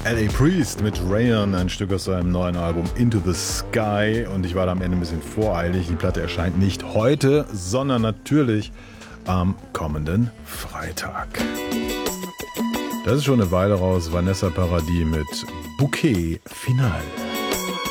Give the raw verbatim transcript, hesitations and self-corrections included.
L A. Priest mit Rayon, ein Stück aus seinem neuen Album Into the Sky. Und ich war da am Ende ein bisschen voreilig. Die Platte erscheint nicht heute, sondern natürlich am kommenden Freitag. Das ist schon eine Weile raus. Vanessa Paradis mit Bouquet Final.